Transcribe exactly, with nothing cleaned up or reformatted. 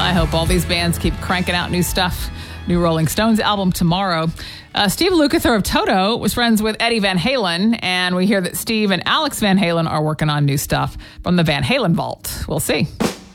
I hope all these bands keep cranking out new stuff. New Rolling Stones album tomorrow. Uh, Steve Lukather of Toto was friends with Eddie Van Halen, and we hear that Steve and Alex Van Halen are working on new stuff from the Van Halen vault. We'll see.